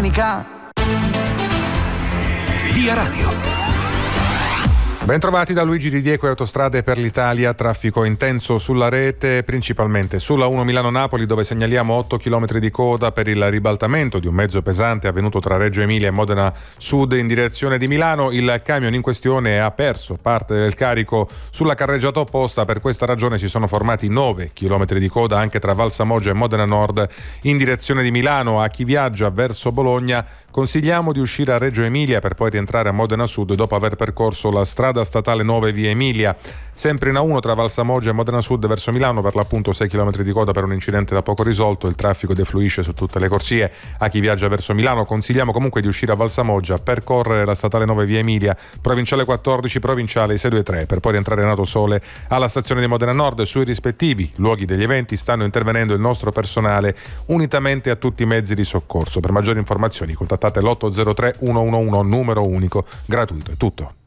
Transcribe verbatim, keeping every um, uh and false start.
domenica. Via Radio. Bentrovati da Luigi Di Diego e Autostrade per l'Italia. Traffico intenso sulla rete, principalmente sulla uno Milano-Napoli, dove segnaliamo otto chilometri di coda per il ribaltamento di un mezzo pesante avvenuto tra Reggio Emilia e Modena Sud in direzione di Milano. Il camion in questione ha perso parte del carico sulla carreggiata opposta. Per questa ragione si sono formati nove chilometri di coda anche tra Valsamoggia e Modena Nord in direzione di Milano. A chi viaggia verso Bologna consigliamo di uscire a Reggio Emilia per poi rientrare a Modena Sud dopo aver percorso la strada statale nove via Emilia. Sempre in A uno tra Valsamoggia e Modena Sud verso Milano, per l'appunto sei chilometri di coda per un incidente da poco risolto. Il traffico defluisce su tutte le corsie. A chi viaggia verso Milano consigliamo comunque di uscire a Valsamoggia, percorrere la statale nove via Emilia, provinciale quattordici, provinciale sei due tre, per poi rientrare in autosole alla stazione di Modena Nord. Sui rispettivi luoghi degli eventi stanno intervenendo il nostro personale unitamente a tutti i mezzi di soccorso. Per maggiori informazioni contattate l'otto zero tre uno uno uno, numero unico gratuito. È tutto.